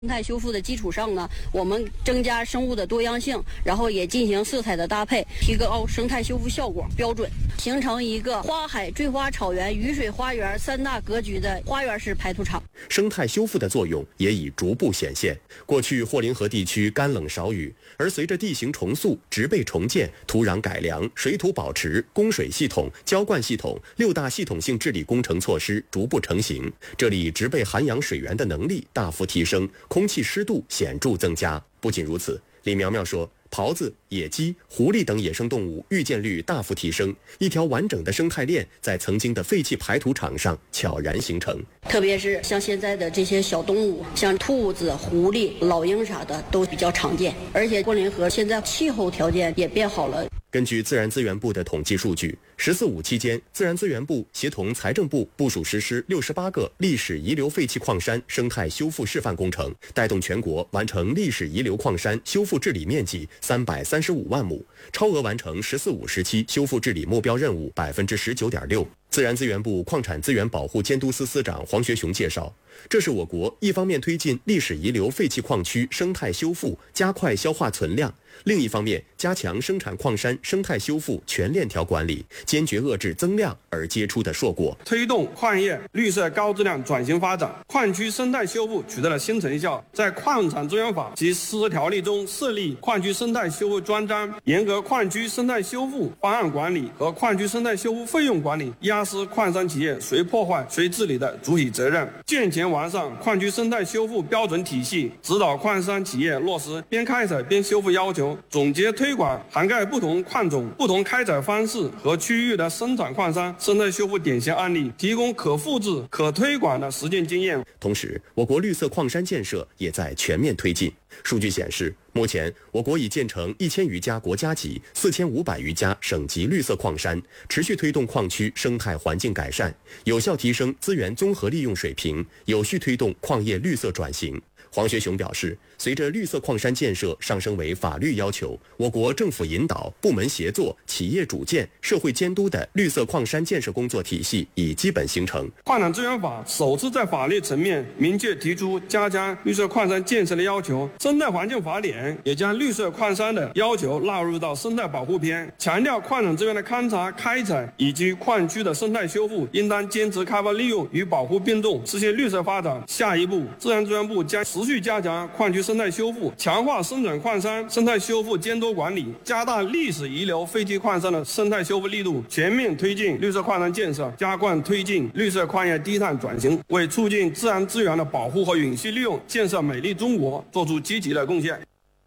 生态修复的基础上呢，我们增加生物的多样性，然后也进行色彩的搭配，提高生态修复效果标准，形成一个花海、醉花草原、雨水花园三大格局的花园式排土场。 生态修复的作用也已逐步显现。过去霍林河地区干冷少雨，而随着地形重塑、植被重建、土壤改良、水土保持、供水系统、浇灌系统6大系统性治理工程措施逐步成型，这里植被涵养水源的能力大幅提升，空气湿度显著增加。不仅如此，李苗苗说，狍子、野鸡、狐狸等野生动物遇见率大幅提升，一条完整的生态链在曾经的废弃排土场上悄然形成。 特别是像现在的这些小动物，像兔子、狐狸、老鹰啥的都比较常见，而且霍林河现在气候条件也变好了。 根据自然资源部的统计数据，“14·5”期间，自然资源部协同财政部部署实施68个历史遗留废弃矿山生态修复示范工程，带动全国完成历史遗留矿山修复治理面积335万亩，超额完成“14·5”时期修复治理目标任务19.6%。自然资源部矿产资源保护监督司司长黄学雄介绍，这是我国一方面推进历史遗留废弃矿区生态修复，加快消化存量，另一方面加强生产矿山生态修复全链条管理，坚决遏制增量而结出的硕果。 推动矿业绿色高质量转型发展，矿区生态修复取得了新成效。在矿产资源法及实施条例中设立矿区生态修复专章，严格矿区生态修复方案管理和矿区生态修复费用管理，压实矿山企业谁破坏谁治理的主体责任，健全完善矿区生态修复标准体系，指导矿山企业落实边开采边修复要求，总结推广涵盖不同矿种、不同开采方式和区域的生产矿山生态修复典型案例，提供可复制、可推广的实践经验。 同时，我国绿色矿山建设也在全面推进。数据显示，目前我国已建成1000余家国家级、4500余家省级绿色矿山，持续推动矿区生态环境改善，有效提升资源综合利用水平，有序推动矿业绿色转型。黄学雄表示，随着绿色矿山建设上升为法律要求，我国政府引导、部门协作、企业主建、社会监督的绿色矿山建设工作体系已基本形成。 矿产资源法首次在法律层面明确提出加强绿色矿山建设的要求，生态环境法典也将绿色矿山的要求纳入到生态保护篇，强调矿产资源的勘察、开采以及矿区的生态修复应当坚持开发利用与保护并重，实现绿色发展。下一步，自然资源部将持续加强矿区生态修复，强化生产矿山生态修复监督管理，加大历史遗留废弃矿山的生态修复力度，全面推进绿色矿山建设，加快推进绿色矿业低碳转型，为促进自然资源的保护和永续利用，建设美丽中国做出积极的贡献。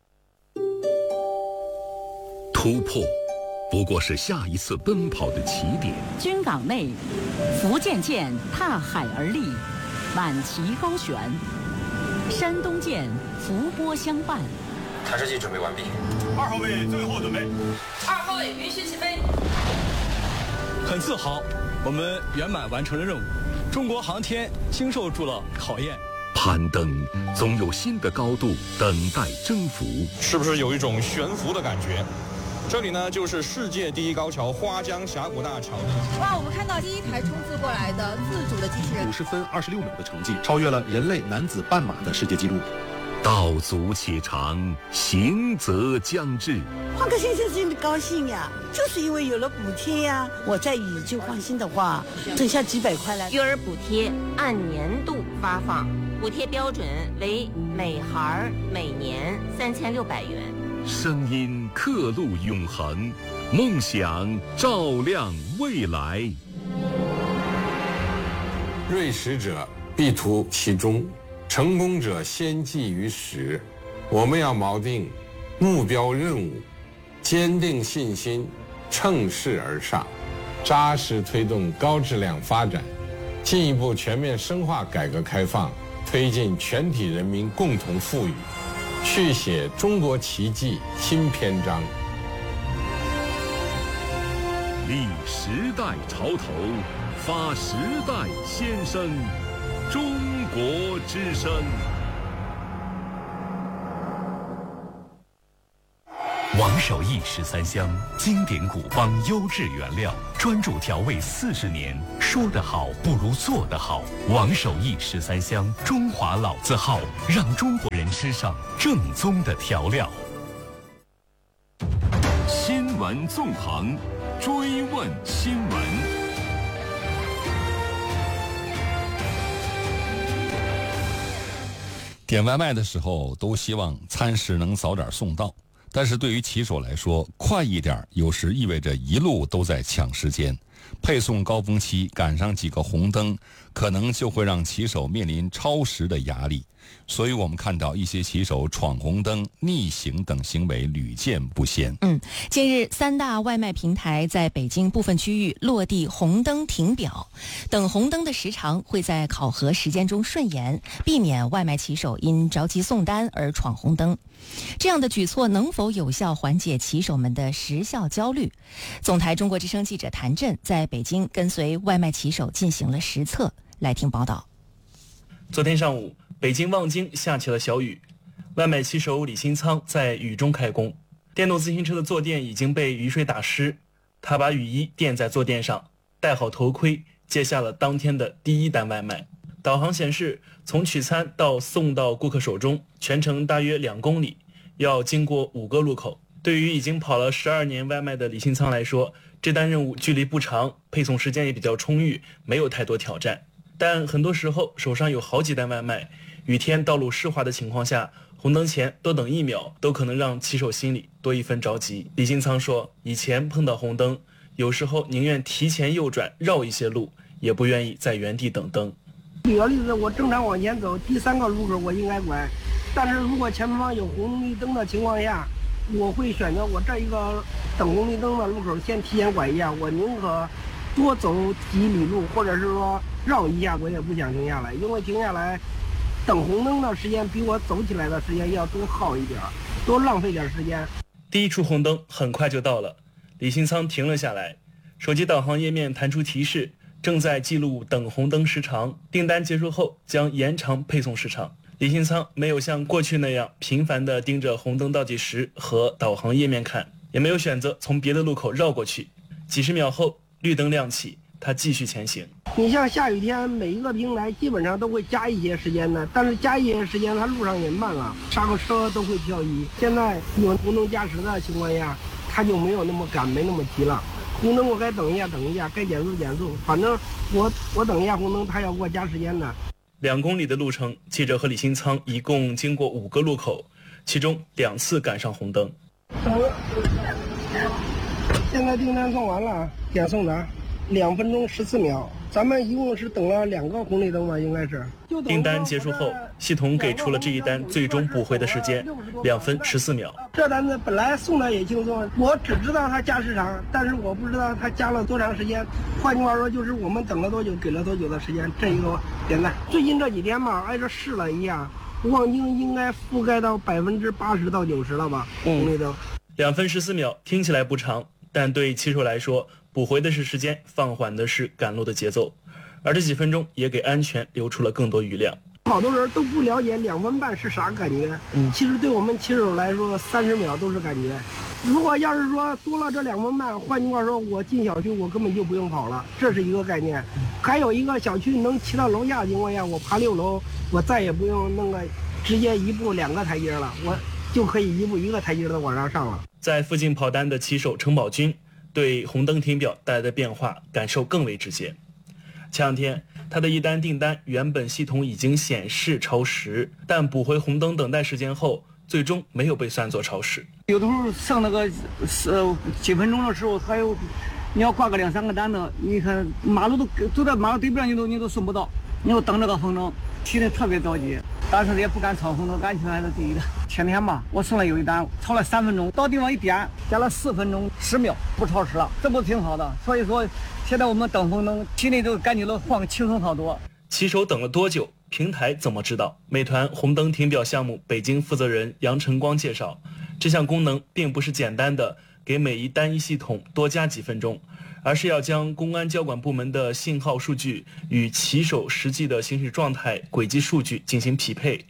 突破不过是下一次奔跑的起点。 军港内，福建舰踏海而立，满旗高悬；山东舰伏波相伴。 弹射器准备完毕。 2号位最后准备。 2号位允许起飞。 很自豪，我们圆满完成了任务，中国航天经受住了考验。 攀登总有新的高度等待征服， 是不是有一种悬浮的感觉？这里呢，就是世界第一高桥花江峡谷大桥。 哇，我们看到第一台冲刺过来的自主的机器人 ，50分26秒的成绩，超越了人类男子半马的世界纪录。 道阻且长，行则将至。 换个先生真的高兴呀，就是因为有了补贴呀。我在宇就放心的话，剩下几百块了。 育儿补贴按年度发放，补贴标准为每孩每年3600元。 声音刻录永恒，梦想照亮未来。 锐识者必图其中，成功者先记于始。我们要锚定目标任务，坚定信心，乘势而上，扎实推动高质量发展，进一步全面深化改革开放，推进全体人民共同富裕，续写中国奇迹新篇章。 立时代潮头，发时代先声，中国之声。 王守义13香，经典古方优质原料，专注调味40年，说得好不如做得好。王守义13香，中华老字号，让中国人吃上正宗的调料。 新闻纵横，追问新闻。 点外卖的时候都希望餐食能早点送到，但是对于骑手来说，快一点有时意味着一路都在抢时间，配送高峰期赶上几个红灯，可能就会让骑手面临超时的压力。所以我们看到一些骑手闯红灯、逆行等行为屡见不鲜。 近日3大外卖平台在北京部分区域落地红灯停表，等红灯的时长会在考核时间中顺延，避免外卖骑手因着急送单而闯红灯。这样的举措能否有效缓解骑手们的时效焦虑？总台中国之声记者谭震在北京跟随外卖骑手进行了实测，来听报道。 昨天上午，北京望京下起了小雨，外卖骑手李新仓在雨中开工，电动自行车的坐垫已经被雨水打湿，他把雨衣垫在坐垫上，戴好头盔，接下了当天的第1单外卖。导航显示，从取餐到送到顾客手中，全程大约2公里，要经过5个路口。对于已经跑了12年外卖的李新仓来说，这单任务距离不长，配送时间也比较充裕，没有太多挑战。但很多时候手上有好几单外卖，雨天道路湿滑的情况下，红灯前多等1秒都可能让骑手心里多一分着急。李新仓说，以前碰到红灯，有时候宁愿提前右转绕一些路，也不愿意在原地等灯。 举个例子，我正常往前走，第3个路口我应该拐，但是如果前方有红绿灯的情况下，我会选择我这一个等红绿灯的路口先提前拐一下，我宁可多走几里路，或者是说绕一下，我也不想停下来，因为停下来等红灯的时间比我走起来的时间要多耗一点，多浪费点时间。 第1处红灯很快就到了，李新仓停了下来，手机导航页面弹出提示，正在记录等红灯时长，订单结束后将延长配送时长。李新仓没有像过去那样频繁地盯着红灯倒计时和导航页面看，也没有选择从别的路口绕过去。几十秒后，绿灯亮起，他继续前行。 你像下雨天，每一个平台基本上都会加一些时间的，但是加一些时间，它路上也慢了，刹个车都会漂移。现在有红灯加时的情况下，他就没有那么赶，没那么急了。红灯我该等一下，该减速减速，反正我等一下红灯，他要给我加时间的。 2公里的路程，记者和李新仓一共经过5个路口，其中2次赶上红灯。 现在订单送完了，点送达，2分钟14秒。咱们一共是等了2个红绿灯吧，应该是。 订单结束后，系统给出了这一单最终补回的时间，2分14秒。 这单子本来送的也轻松，我只知道它加时长，但是我不知道它加了多长时间。换句话说，就是我们等了多久，给了多久的时间。这一个点赞。最近这几天吧，挨着试了一下，望京应该覆盖到80%到90%了吧，红绿灯。 2分14秒听起来不长，但对骑手来说，补回的是时间，放缓的是赶路的节奏，而这几分钟也给安全留出了更多余量。 好多人都不了解2分半是啥感觉，其实对我们骑手来说，30秒都是感觉。如果要是说多了这2分半，换句话说，我进小区我根本就不用跑了，这是一个概念。还有一个小区能骑到楼下的情况下，我爬6楼，我再也不用那个直接1步2个台阶了，我就可以1步1个台阶的往上上了。 在附近跑单的骑手程宝军对红灯停表带来的变化感受更为直接。前2天，他的一单订单原本系统已经显示超时，但补回红灯等待时间后，最终没有被算作超时。 有的时候剩那个几分钟的时候，还有你要挂个2、3个单子，你看马路都在马路对边，你都送不到，你要等这个红灯，骑得特别着急。但是也不敢闯红灯，安全还是第一的。前天吧，我送了有一单，超了3分钟，到地方一点，加了4分钟10秒，不超时了，这不挺好的？所以说，现在我们等红灯，心里都感觉到轻松好多。 骑手等了多久？平台怎么知道？美团红灯停表项目北京负责人杨晨光介绍，这项功能并不是简单的给每一单一系统多加几分钟，而是要将公安交管部门的信号数据与骑手实际的行驶状态、轨迹数据进行匹配。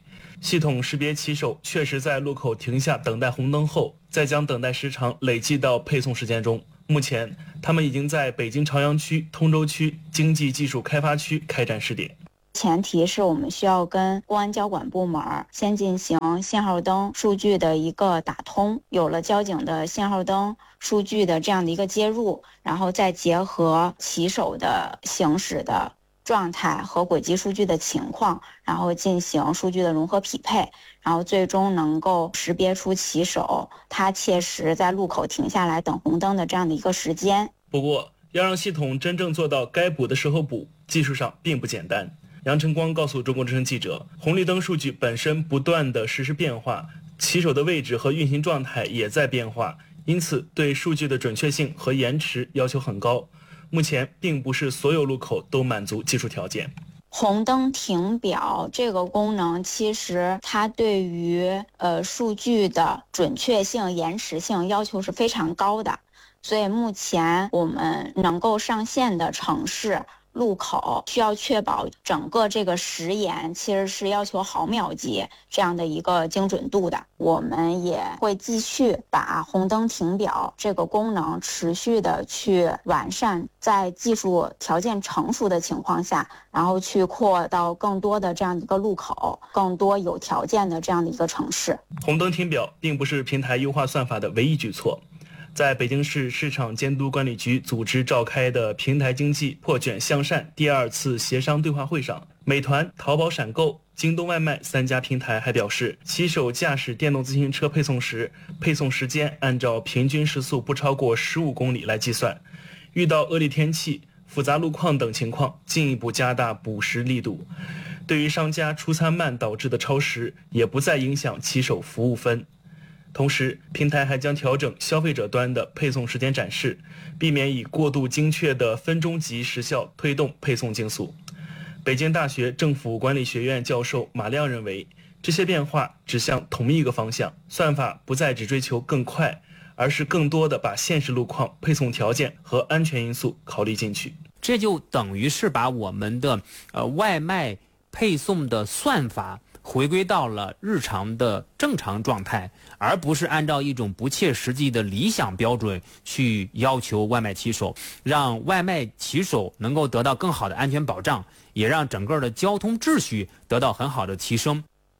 系统识别骑手确实在路口停下等待红灯后，再将等待时长累计到配送时间中。目前，他们已经在北京朝阳区、通州区经济技术开发区开展试点。 前提是我们需要跟公安交管部门先进行信号灯数据的一个打通，有了交警的信号灯数据的这样的一个接入，然后再结合骑手的行驶的状态和轨迹数据的情况，然后进行数据的融合匹配，然后最终能够识别出骑手他切实在路口停下来等红灯的这样的一个时间。 不过，要让系统真正做到该补的时候补，技术上并不简单。杨晨光告诉中国之声记者，红绿灯数据本身不断的实时变化，骑手的位置和运行状态也在变化，因此对数据的准确性和延迟要求很高。目前并不是所有路口都满足技术条件。 红灯停表这个功能，其实它对于数据的准确性、延迟性要求是非常高的，所以目前我们能够上线的城市路口需要确保整个这个时延其实是要求毫秒级这样的一个精准度的。我们也会继续把红灯停表这个功能持续的去完善，在技术条件成熟的情况下，然后去扩到更多的这样一个路口，更多有条件的这样的一个城市。 红灯停表并不是平台优化算法的唯一举措。在北京市市场监督管理局组织召开的平台经济破卷向善第2次协商对话会上，美团、淘宝闪购、京东外卖3家平台还表示，骑手驾驶电动自行车配送时，配送时间按照平均时速不超过15公里来计算，遇到恶劣天气、复杂路况等情况，进一步加大补时力度。对于商家出餐慢导致的超时，也不再影响骑手服务分。同时，平台还将调整消费者端的配送时间展示，避免以过度精确的分钟级时效推动配送竞速。北京大学政府管理学院教授马亮认为，这些变化指向同一个方向，算法不再只追求更快，而是更多的把现实路况、配送条件和安全因素考虑进去。 这就等于是把我们的外卖配送的算法回归到了日常的正常状态，而不是按照一种不切实际的理想标准去要求外卖骑手，让外卖骑手能够得到更好的安全保障，也让整个的交通秩序得到很好的提升。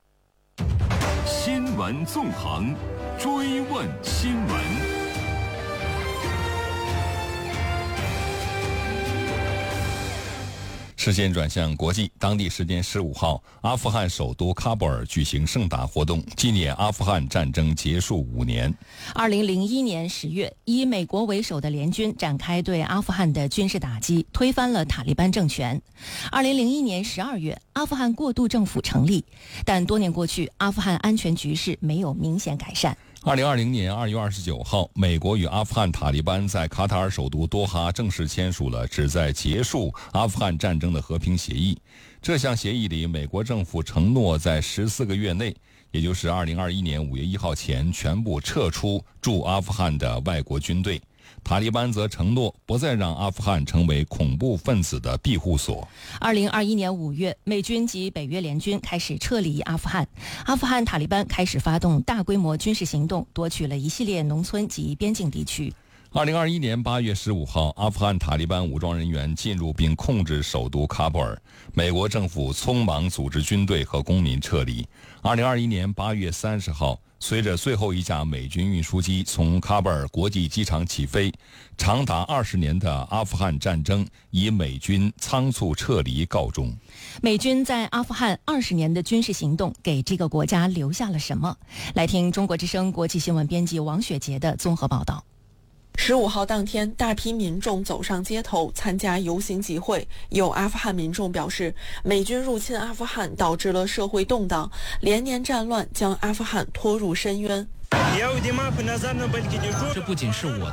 新闻纵横，追问新闻。 视线转向国际，当地时间15号，阿富汗首都喀布尔举行盛大活动，纪念阿富汗战争结束5年。 2001年10月，以美国为首的联军展开对阿富汗的军事打击，推翻了塔利班政权。2001年12月，阿富汗过渡政府成立，但多年过去，阿富汗安全局势没有明显改善。 2020年2月29号，美国与阿富汗塔利班在卡塔尔首都多哈正式签署了旨在结束阿富汗战争的和平协议。这项协议里，美国政府承诺在14个月内，也就是2021年5月1号前，全部撤出驻阿富汗的外国军队。塔利班则承诺不再让阿富汗成为恐怖分子的庇护所。 2021年5月，美军及北约联军开始撤离阿富汗，阿富汗塔利班开始发动大规模军事行动，夺取了一系列农村及边境地区。 2021年8月15号，阿富汗塔利班武装人员进入并控制首都喀布尔，美国政府匆忙组织军队和公民撤离。2021年8月30号，随着最后一架美军运输机从喀布尔国际机场起飞，长达20年的阿富汗战争以美军仓促撤离告终。 美军在阿富汗20年的军事行动给这个国家留下了什么？来听中国之声国际新闻编辑王雪杰的综合报道。 15号当天，大批民众走上街头参加游行集会。有阿富汗民众表示，美军入侵阿富汗导致了社会动荡，连年战乱将阿富汗拖入深渊。 这不仅是我